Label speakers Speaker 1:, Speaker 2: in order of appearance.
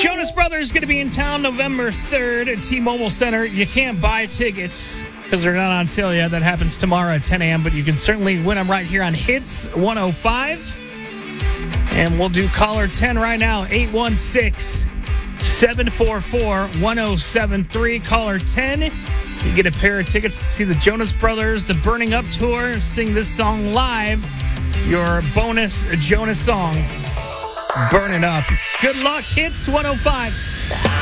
Speaker 1: Jonas Brothers going to be in town November 3rd at T-Mobile Center. You can't buy tickets because they're not on sale yet. That happens tomorrow at 10 a.m., but you can certainly win them right here on Hits 105. And we'll do caller 10 right now, 816-744-1073. Caller 10, you get a pair of tickets to see the Jonas Brothers, the Burning Up Tour, sing this song live. Your bonus Jonas song, Burn It Up. Good luck, Hits 105.